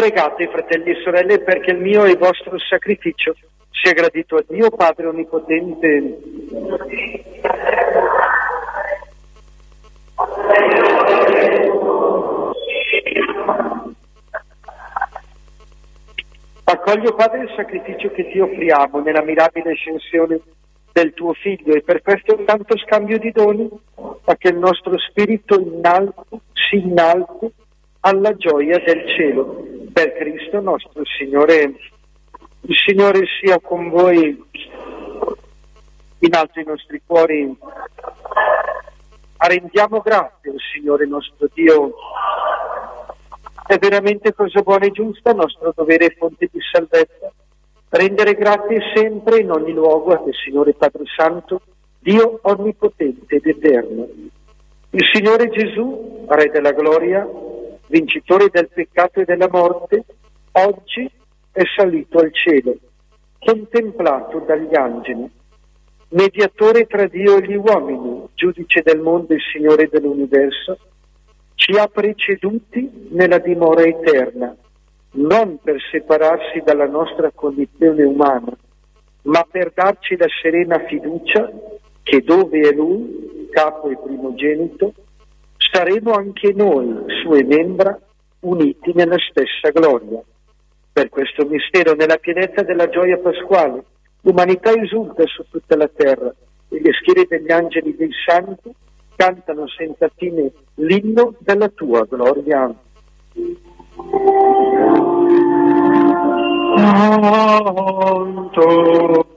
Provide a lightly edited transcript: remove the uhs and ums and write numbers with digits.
Pregate, fratelli e sorelle, perché il mio e il vostro sacrificio sia gradito a Dio Padre Onnipotente. Accoglio, Padre, il sacrificio che ti offriamo nella mirabile ascensione del tuo Figlio e per questo tanto scambio di doni, fa che il nostro spirito si innalzi alla gioia del cielo. Per Cristo nostro Signore. Il Signore sia con voi, innalzi i nostri cuori, rendiamo grazie al Signore nostro Dio. È veramente cosa buona e giusta, nostro dovere e fonte di salvezza, rendere grazie sempre in ogni luogo a te, Signore Padre Santo, Dio onnipotente ed eterno. Il Signore Gesù, Re della gloria, vincitore del peccato e della morte, oggi è salito al cielo, contemplato dagli angeli, mediatore tra Dio e gli uomini, giudice del mondo e Signore dell'universo, ci ha preceduti nella dimora eterna, non per separarsi dalla nostra condizione umana, ma per darci la serena fiducia che dove è Lui, capo e primogenito, saremo anche noi, sue membra, uniti nella stessa gloria. Per questo mistero, nella pienezza della gioia pasquale, l'umanità esulta su tutta la terra e le schiere degli angeli dei santi cantano senza fine l'inno della tua gloria. Santo,